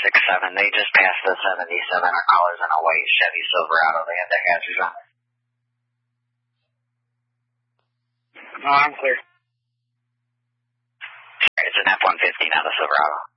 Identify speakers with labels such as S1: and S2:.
S1: 767. They just passed the 77 callers in a white Chevy Silverado. They had their hazards on.
S2: No, I'm clear.
S1: It's an F-150, not a Silverado.